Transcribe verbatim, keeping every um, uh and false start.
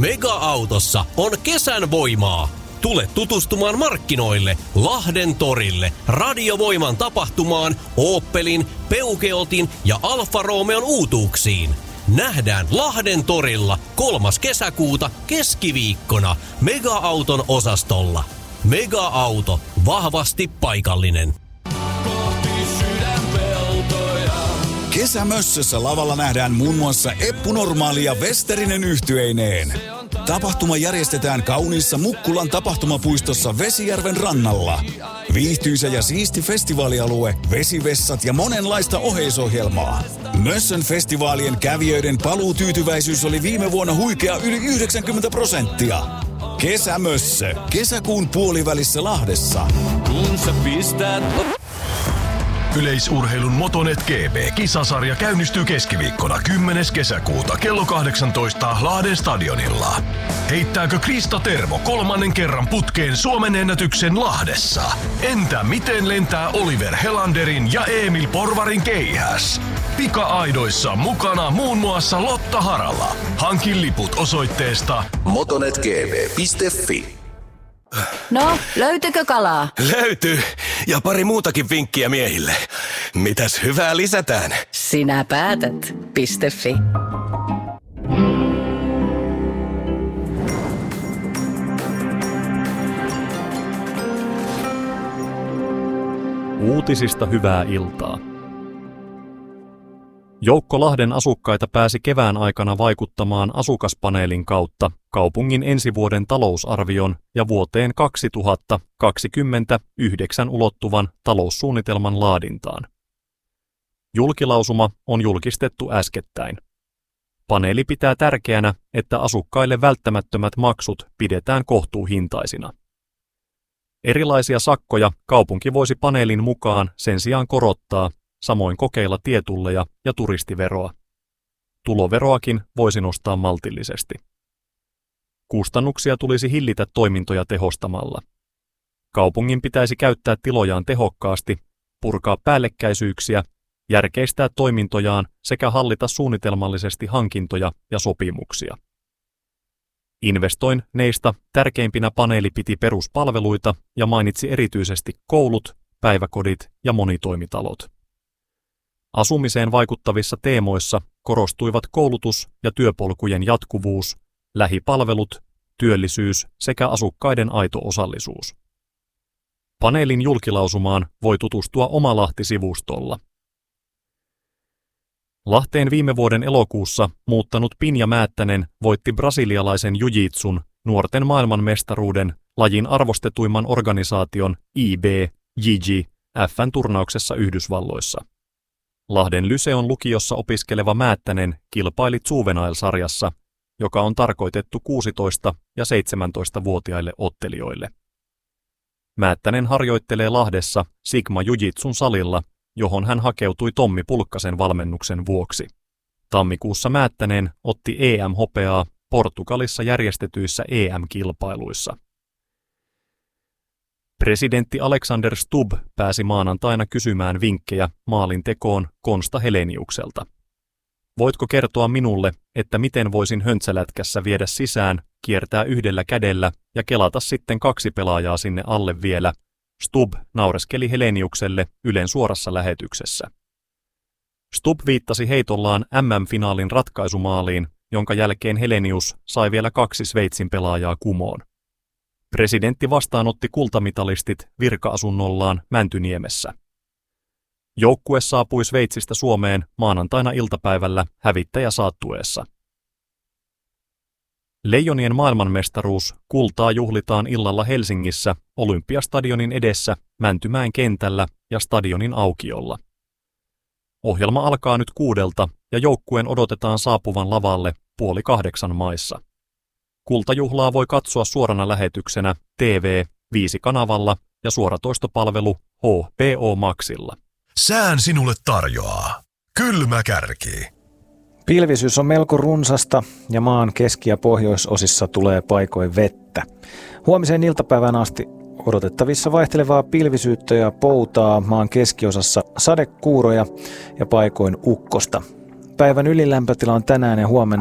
Mega-autossa on kesän voimaa. Tule tutustumaan markkinoille, Lahden torille, Radiovoiman tapahtumaan, Opelin, Peugeotin ja Alfa Romeon uutuuksiin. Nähdään Lahden torilla kolmas kesäkuuta keskiviikkona Mega-auton osastolla. Mega-auto, vahvasti paikallinen. Kesämössössä lavalla nähdään muun muassa Eppu Normaali ja Westerinen yhtyeineen. Tapahtuma järjestetään kauniissa Mukkulan tapahtumapuistossa Vesijärven rannalla. Viihtyisä ja siisti festivaalialue, vesivessat ja monenlaista oheisohjelmaa. Mössön festivaalien kävijöiden paluutyytyväisyys oli viime vuonna huikea yli yhdeksänkymmentä prosenttia. Kesämössö. Kesäkuun puolivälissä Lahdessa. Kun sä pistät... Yleisurheilun Motonet G B-kisasarja käynnistyy keskiviikkona kymmenes kesäkuuta kello kahdeksantoista Lahden stadionilla. Heittääkö Krista Tervo kolmannen kerran putkeen Suomen ennätyksen Lahdessa? Entä miten lentää Oliver Helanderin ja Emil Porvarin keihäs? Pika-aidoissa mukana muun muassa Lotta Harala. Hankin liput osoitteesta motonetgb piste fi. No, löytyykö kalaa? Löytyy. Ja pari muutakin vinkkiä miehille. Mitäs hyvää lisätään? Sinä päätät. .fi. Uutisista hyvää iltaa. Joukko Lahden asukkaita pääsi kevään aikana vaikuttamaan asukaspaneelin kautta kaupungin ensi vuoden talousarvion ja vuoteen kaksituhattakaksikymmentäyhdeksän ulottuvan taloussuunnitelman laadintaan. Julkilausuma on julkistettu äskettäin. Paneeli pitää tärkeänä, että asukkaille välttämättömät maksut pidetään kohtuuhintaisina. Erilaisia sakkoja kaupunki voisi paneelin mukaan sen sijaan korottaa, samoin kokeilla tietulleja ja turistiveroa. Tuloveroakin voisi nostaa maltillisesti. Kustannuksia tulisi hillitä toimintoja tehostamalla. Kaupungin pitäisi käyttää tilojaan tehokkaasti, purkaa päällekkäisyyksiä, järkeistää toimintojaan sekä hallita suunnitelmallisesti hankintoja ja sopimuksia. Investoinneista tärkeimpinä paneeli piti peruspalveluita ja mainitsi erityisesti koulut, päiväkodit ja monitoimitalot. Asumiseen vaikuttavissa teemoissa korostuivat koulutus- ja työpolkujen jatkuvuus, lähipalvelut, työllisyys sekä asukkaiden aito osallisuus. Paneelin julkilausumaan voi tutustua Omalahti-sivustolla. Lahteen viime vuoden elokuussa muuttanut Pinja Määttänen voitti brasilialaisen jujitsun nuorten maailmanmestaruuden lajin arvostetuimman organisaation I B J J F:n turnauksessa Yhdysvalloissa. Lahden Lyseon lukiossa opiskeleva Määttänen kilpaili Juvenile-sarjassa, joka on tarkoitettu kuusitoista- ja seitsemäntoistavuotiaille ottelijoille. Määttänen harjoittelee Lahdessa Sigma Jujitsun salilla, johon hän hakeutui Tommi Pulkkasen valmennuksen vuoksi. Tammikuussa Määttänen otti E M-hopeaa Portugalissa järjestetyissä E M-kilpailuissa. Presidentti Alexander Stubb pääsi maanantaina kysymään vinkkejä maalintekoon Konsta Heleniukselta. Voitko kertoa minulle, että miten voisin höntsälätkässä viedä sisään, kiertää yhdellä kädellä ja kelata sitten kaksi pelaajaa sinne alle vielä? Stubb naureskeli Heleniukselle Ylen suorassa lähetyksessä. Stubb viittasi heitollaan M M-finaalin ratkaisumaaliin, jonka jälkeen Helenius sai vielä kaksi Sveitsin pelaajaa kumoon. Presidentti vastaanotti kultamitalistit virka-asunnollaan Mäntyniemessä. Joukkue saapui Sveitsistä Suomeen maanantaina iltapäivällä hävittäjä saattueessa. Leijonien maailmanmestaruus kultaa juhlitaan illalla Helsingissä Olympiastadionin edessä Mäntymäen kentällä ja stadionin aukiolla. Ohjelma alkaa nyt kuudelta ja joukkueen odotetaan saapuvan lavalle puoli kahdeksan maissa. Kultajuhlaa voi katsoa suorana lähetyksenä T V viisi kanavalla ja suoratoistopalvelu H B O Maxilla. Sään sinulle tarjoaa kylmä kärki. Pilvisyys on melko runsasta ja maan keski- ja pohjoisosissa tulee paikoin vettä. Huomiseen iltapäivään asti odotettavissa vaihtelevaa pilvisyyttä ja poutaa, maan keskiosassa sadekuuroja ja paikoin ukkosta. Päivän ylilämpötila on tänään ja huomenna